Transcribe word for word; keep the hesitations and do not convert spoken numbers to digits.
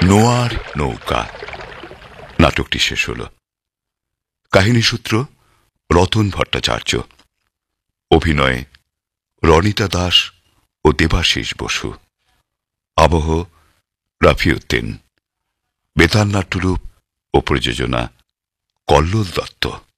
নোয়ার নৌকা নাটকটি শেষ হল। কাহিনী সূত্র রতন ভট্টাচার্য, অভিনয়ে রনিতা দাস ও দেবাশিস বসু, আবহ রাফিউদ্দিন, বেতার নাট্যরূপ ও প্রযোজনা কল্লোল দত্ত।